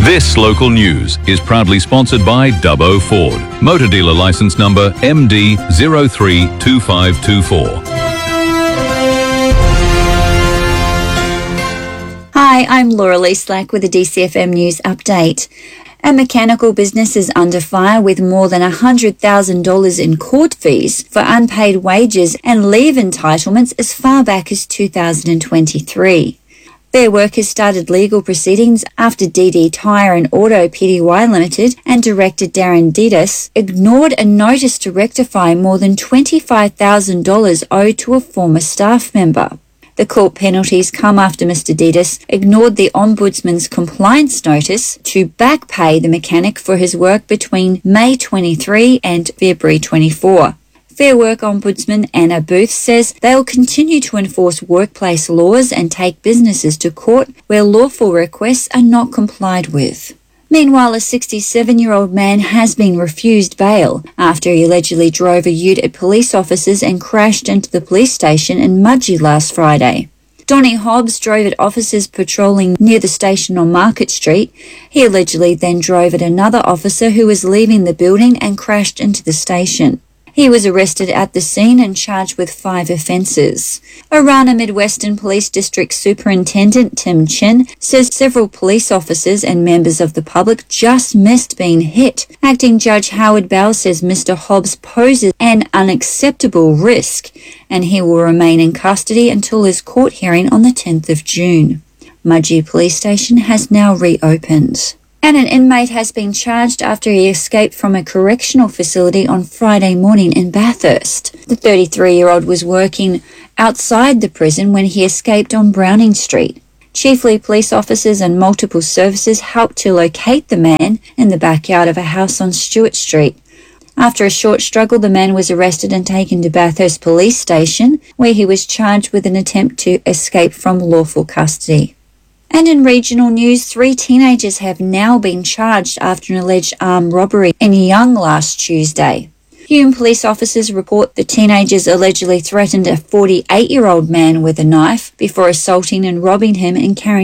This local news is proudly sponsored by Dubbo Ford. Motor dealer license number MD032524. Hi, I'm Laura Lee Slack with a DCFM News update. A mechanical business is under fire with more than $100,000 in court fees for unpaid wages and leave entitlements as far back as 2023. Fair Work has started legal proceedings after DD Tyre and Auto Pty Limited and director Darren Didas ignored a notice to rectify more than $25,000 owed to a former staff member. The court penalties come after Mr. Didas ignored the Ombudsman's compliance notice to back pay the mechanic for his work between May 23 and February 24. Fair Work Ombudsman Anna Booth says they will continue to enforce workplace laws and take businesses to court where lawful requests are not complied with. Meanwhile, a 67-year-old man has been refused bail after he allegedly drove a ute at police officers and crashed into the police station in Mudgee last Friday. Donnie Hobbs drove at officers patrolling near the station on Market Street. He allegedly then drove at another officer who was leaving the building and crashed into the station. He was arrested at the scene and charged with 5 offences. Orana Midwestern Police District Superintendent Tim Chin says several police officers and members of the public just missed being hit. Acting Judge Howard Bell says Mr. Hobbs poses an unacceptable risk and he will remain in custody until his court hearing on the 10th of June. Mudgee Police Station has now reopened. And an inmate has been charged after he escaped from a correctional facility on Friday morning in Bathurst. The 33-year-old was working outside the prison when he escaped on Browning Street. Chiefly police officers and multiple services helped to locate the man in the backyard of a house on Stewart Street. After a short struggle, the man was arrested and taken to Bathurst Police Station, where he was charged with an attempt to escape from lawful custody. And in regional news, 3 teenagers have now been charged after an alleged armed robbery in Young last Tuesday. Hume police officers report the teenagers allegedly threatened a 48-year-old man with a knife before assaulting and robbing him and carrying